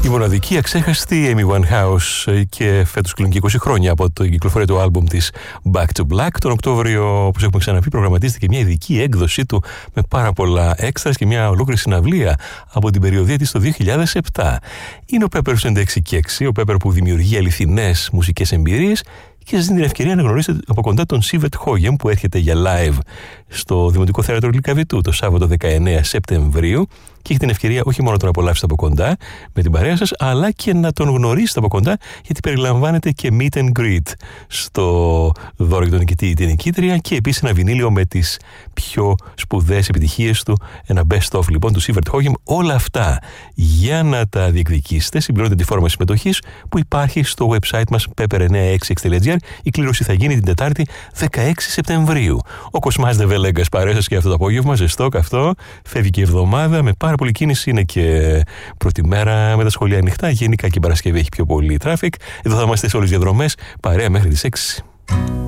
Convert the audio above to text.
μοναδική αξέχαστη Amy Winehouse, και φέτος κλείνουν και 20 χρόνια από την κυκλοφορία του άλμπουμ της Back to Black. Τον Οκτώβριο, όπως έχουμε ξαναπεί, προγραμματίστηκε μια ειδική έκδοσή του με πάρα πολλά έξτρας και μια ολόκληρη συναυλία από την περιοδία της το 2007. Είναι ο Pepper 96 ο Pepper που δημιουργεί αληθινές μουσικές εμπειρίες και σας δίνει την ευκαιρία να γνωρίσετε από κοντά τον Σίβετ Χόγεμ, που έρχεται για live στο Δημοτικό Θέατρο Λυκαβητού το Σάββατο 19 Σεπτεμβρίου, και έχετε την ευκαιρία όχι μόνο να τον απολαύσετε από κοντά με την παρέα σας, αλλά και να τον γνωρίσετε από κοντά, γιατί περιλαμβάνεται και meet and greet στο δώρο για τον νικητή ή την νικήτρια, και επίσης ένα βινίλιο με τις πιο σπουδαίες επιτυχίες του, ένα best of λοιπόν του Σίβετ Χόγεμ. Όλα αυτά για να τα διεκδικήσετε συμπληρώνετε τη φόρμα συμμετοχής που υπάρχει στο website μας pepper966.gr. Η κλήρωση θα γίνει την Τετάρτη 16 Σεπτεμβρίου. Ο Κοσμάς Δεβελέγκας παρέστας και αυτό το απόγευμα, ζεστό καυτό, φεύγει και η εβδομάδα με πάρα πολλή κίνηση. Είναι και πρώτη μέρα με τα σχολεία ανοιχτά. Γενικά και η Παρασκευή έχει πιο πολύ traffic. Εδώ θα είμαστε σε όλες τις διαδρομές, παρέα μέχρι τις 6.